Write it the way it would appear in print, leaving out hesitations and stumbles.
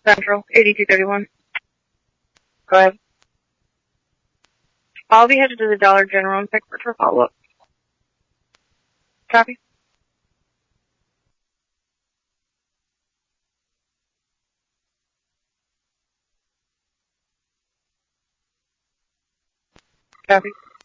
Central, 8231. Go ahead. I'll be headed to the Dollar General in Pickford for follow-up. Copy. Copy.